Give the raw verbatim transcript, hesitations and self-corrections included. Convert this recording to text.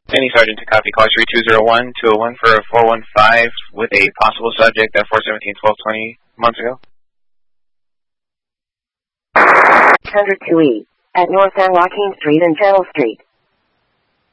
Any Sergeant to copy, call three two zero one, two oh one for a four one five with a possible subject at four seventeen, twelve twenty months ago. one oh two E at North San Joaquin Street and Channel Street.